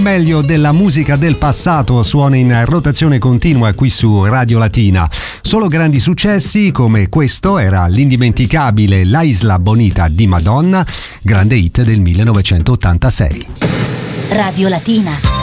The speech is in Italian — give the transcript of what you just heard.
meglio della musica del passato suona in rotazione continua qui su Radio Latina. Solo grandi successi come questo era l'indimenticabile La Isla Bonita di Madonna, grande hit del 1986. Radio Latina.